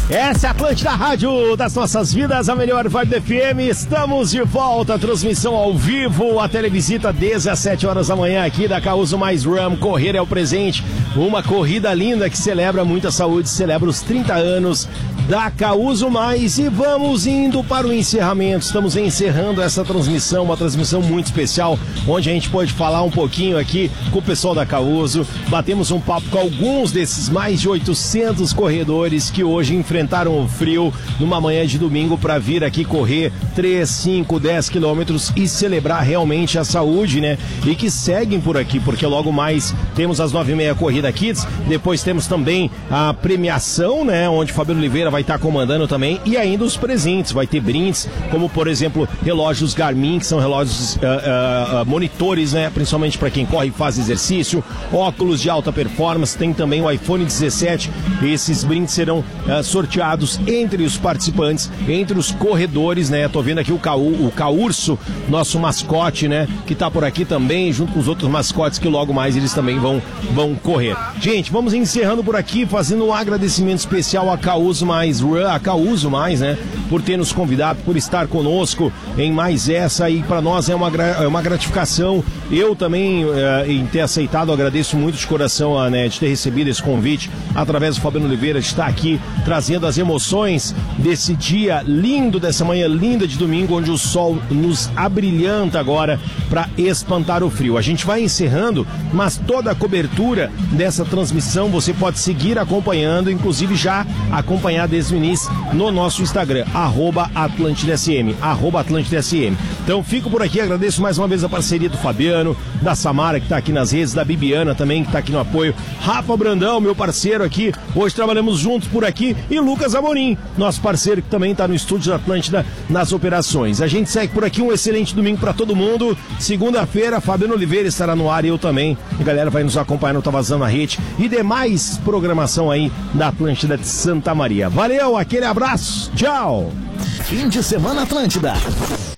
Essa é a Atlântida Rádio das nossas vidas, a melhor vibe FM. Estamos de volta, transmissão ao vivo, a televisita 17 horas da manhã aqui da Causo Mais Run. Correr é o presente, uma corrida linda que celebra muita saúde, celebra os 30 anos da Causo Mais. E vamos indo para o encerramento. Estamos encerrando essa transmissão, uma transmissão muito especial, onde a gente pode falar um pouquinho aqui com o pessoal da Causo. Batemos um papo com alguns desses mais de 800 corredores que hoje enfrentaram o frio numa manhã de domingo para vir aqui correr 3, 5, 10 quilômetros e celebrar realmente a saúde, né? E que seguem por aqui, porque logo mais temos as 9h30 Corrida Kids, depois temos também a premiação, né? Onde Fabiano Oliveira vai estar comandando também, e ainda os presentes, vai ter brindes, como por exemplo, relógios Garmin, que são relógios monitores, né? Principalmente para quem corre e faz exercício, óculos de alta performance, tem também o iPhone 17, esses brindes serão sorteados entre os participantes, entre os corredores, né? Tô vendo aqui o Caurso, nosso mascote, né? Que tá por aqui também, junto com os outros mascotes que logo mais eles também vão correr. Gente, vamos encerrando por aqui, fazendo um agradecimento especial a Causo Mais, né? Por ter nos convidado, por estar conosco em mais essa, e para nós é uma gratificação. Eu também, em ter aceitado, agradeço muito de coração, né, de ter recebido esse convite através do Fabiano Oliveira, de estar aqui trazendo as emoções desse dia lindo, dessa manhã linda de domingo, onde o sol nos abrilhanta agora para espantar o frio. A gente vai encerrando, mas toda a cobertura dessa transmissão você pode seguir acompanhando, inclusive já acompanhar desde o início no nosso Instagram, @AtlântidSM. Então fico por aqui, agradeço mais uma vez a parceria do Fabiano, da Samara, que está aqui nas redes, da Bibiana também, que está aqui no apoio, Rafa Brandão, meu parceiro aqui, hoje trabalhamos juntos por aqui, e Lucas Amorim, nosso parceiro, que também está no estúdio da Atlântida nas operações. A gente segue por aqui, um excelente domingo para todo mundo. Segunda-feira, Fabiano Oliveira estará no ar, e eu também. A galera vai nos acompanhar no Tá Vazando a Rede e demais programação aí da Atlântida de Santa Maria. Valeu, aquele abraço, tchau! Fim de semana Atlântida.